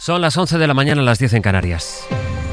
Son las 11 de la mañana, las 10 en Canarias.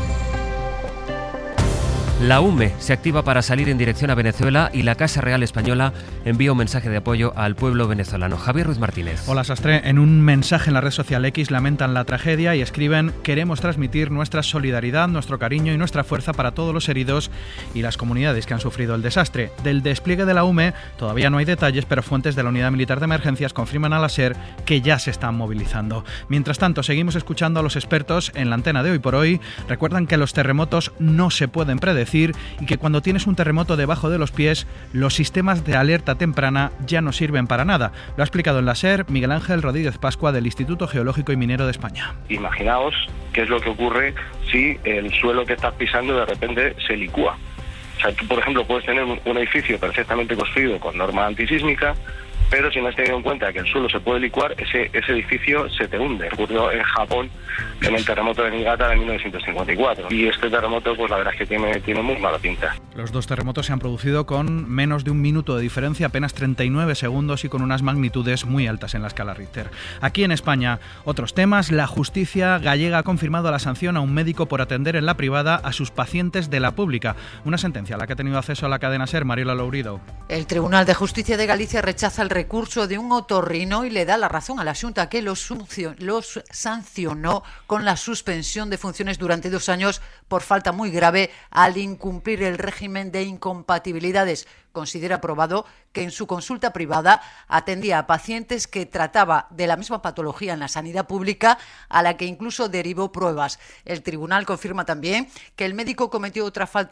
La UME se activa para salir en dirección a Venezuela y la Casa Real Española envía un mensaje de apoyo al pueblo venezolano. Javier Ruiz Martínez. Hola, Sastre. En un mensaje en la red social X lamentan la tragedia y escriben: queremos transmitir nuestra solidaridad, nuestro cariño y nuestra fuerza para todos los heridos y las comunidades que han sufrido el desastre. Del despliegue de la UME todavía no hay detalles, pero fuentes de la Unidad Militar de Emergencias confirman a la SER que ya se están movilizando. Mientras tanto, seguimos escuchando a los expertos en la antena de Hoy por Hoy. Recuerdan que los terremotos no se pueden predecir y que cuando tienes un terremoto debajo de los pies, los sistemas de alerta temprana ya no sirven para nada. Lo ha explicado en la SER Miguel Ángel Rodríguez Pascua del Instituto Geológico y Minero de España. Imaginaos qué es lo que ocurre si el suelo que estás pisando de repente se licúa. O sea, tú, por ejemplo, puedes tener un edificio perfectamente construido con norma antisísmica, pero si no has tenido en cuenta que el suelo se puede licuar, ese edificio se te hunde. Ocurrió en Japón en el terremoto de Niigata de 1954. Y este terremoto, pues la verdad es que tiene muy mala pinta. Los dos terremotos se han producido con menos de un minuto de diferencia, apenas 39 segundos y con unas magnitudes muy altas en la escala Richter. Aquí en España, otros temas. La justicia gallega ha confirmado la sanción a un médico por atender en la privada a sus pacientes de la pública. Una sentencia a la que ha tenido acceso a la cadena SER, Mariola Lourido. El Tribunal de Justicia de Galicia rechaza el recurso de un otorrino y le da la razón a la Xunta, que los sancionó con la suspensión de funciones durante 2 años por falta muy grave al incumplir el régimen de incompatibilidades. Considera probado que en su consulta privada atendía a pacientes que trataba de la misma patología en la sanidad pública, a la que incluso derivó pruebas. El tribunal confirma también que el médico cometió otra falta